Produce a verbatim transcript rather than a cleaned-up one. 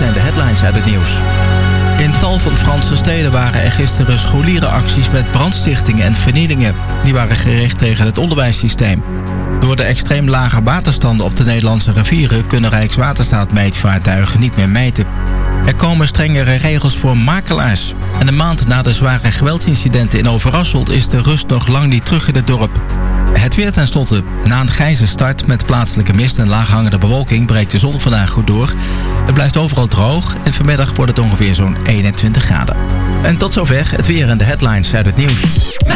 zijn de headlines uit het nieuws. In tal van Franse steden waren er gisteren scholierenacties met brandstichtingen en vernielingen. Die waren gericht tegen het onderwijssysteem. Door de extreem lage waterstanden op de Nederlandse rivieren kunnen Rijkswaterstaat-meetvaartuigen niet meer meten. Er komen strengere regels voor makelaars. En een maand na de zware geweldsincidenten in Overasselt is de rust nog lang niet terug in het dorp. Het weer ten slotte. Na een grijze start met plaatselijke mist en laaghangende bewolking breekt de zon vandaag goed door. Het blijft overal droog en vanmiddag wordt het ongeveer zo'n eenentwintig graden. En tot zover het weer en de headlines uit het nieuws.